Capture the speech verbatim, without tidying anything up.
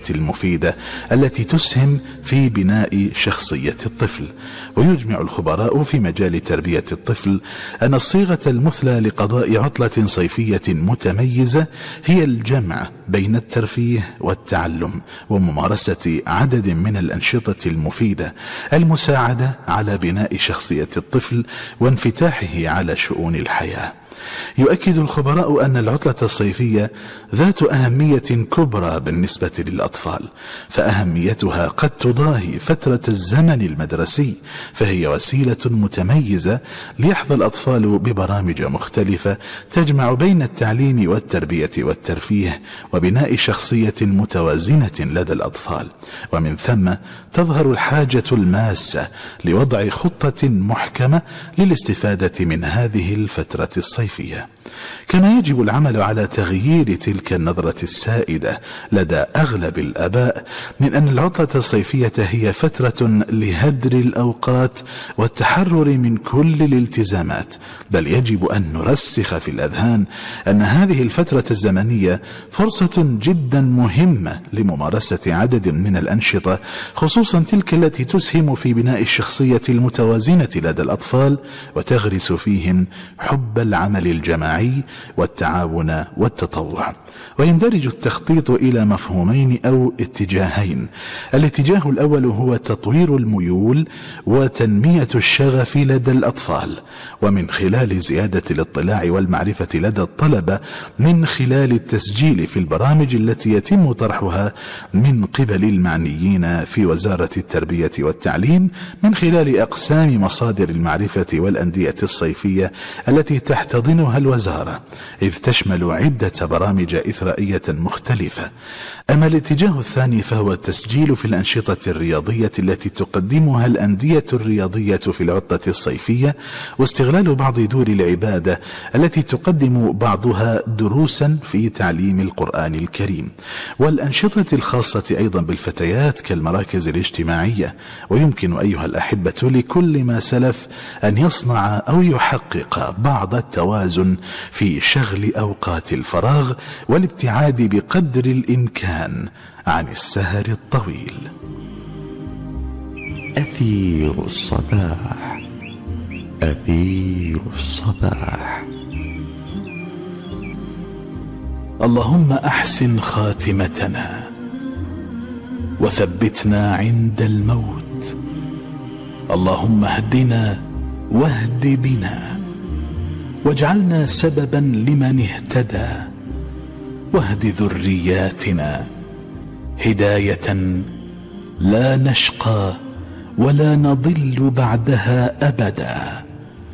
المفيدة التي تسهم في بناء شخصية الطفل. ويجمع الخبراء في مجال تربية الطفل أن الصيغة المثلى لقضاء عطلة صيفية متميزة هي الجمع بين الترفيه والتعلم وممارسة عدد من الأنشطة المفيدة المساعدة على بناء شخصية الطفل وانفتاحه على شؤون الحياة. يؤكد الخبراء أن العطلة الصيفية ذات أهمية كبرى بالنسبة للأطفال، فأهميتها قد تضاهي فترة الزمن المدرسي، فهي وسيلة متميزة ليحظى الأطفال ببرامج مختلفة تجمع بين التعليم والتربية والترفيه وبناء شخصية متوازنة لدى الأطفال. ومن ثم تظهر الحاجة الماسة لوضع خطة محكمة للاستفادة من هذه الفترة الصيفية. كما يجب العمل على تغيير تلك النظرة السائدة لدى أغلب الآباء من أن العطلة الصيفية هي فترة لهدر الأوقات والتحرر من كل الالتزامات، بل يجب أن نرسخ في الأذهان أن هذه الفترة الزمنية فرصة جدا مهمة لممارسة عدد من الأنشطة، خصوصا تلك التي تسهم في بناء الشخصية المتوازنة لدى الأطفال وتغرس فيهم حب العمل الجماعي والتعاون والتطوع. ويندرج التخطيط إلى مفهومين أو اتجاهين. الاتجاه الأول هو تطوير الميول وتنمية الشغف لدى الأطفال، ومن خلال زيادة الاطلاع والمعرفة لدى الطلبة من خلال التسجيل في البرامج التي يتم طرحها من قبل المعنيين في وزارة التربية والتعليم من خلال أقسام مصادر المعرفة والأندية الصيفية التي تحتضنها الوزارة، إذ تشمل عدة برامج إثرائية مختلفة. أما الاتجاه الثاني فهو التسجيل في الأنشطة الرياضية التي تقدمها الأندية الرياضية في العطلة الصيفية، واستغلال بعض دور العبادة التي تقدم بعضها دروسا في تعليم القرآن الكريم، والأنشطة الخاصة أيضا بالفتيات كالمراكز الاجتماعية. ويمكن أيها الأحبة لكل ما سلف أن يصنع أو يحقق بعض التوازن في شغل أوقات الفراغ والابتعاد بقدر الإمكان عن السهر الطويل. أثير الصباح، أثير الصباح. اللهم أحسن خاتمتنا وثبتنا عند الموت. اللهم اهدنا واهد بنا واجعلنا سببا لمن اهتدى، واهد ذرياتنا هداية لا نشقى ولا نضل بعدها أبدا.